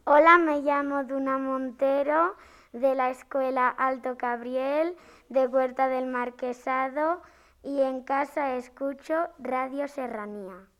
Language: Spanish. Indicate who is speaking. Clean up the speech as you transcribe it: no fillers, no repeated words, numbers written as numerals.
Speaker 1: Hola, me llamo Duna Montero de la Escuela Alto Cabriel de Huerta del Marquesado y en casa escucho Radio Serranía.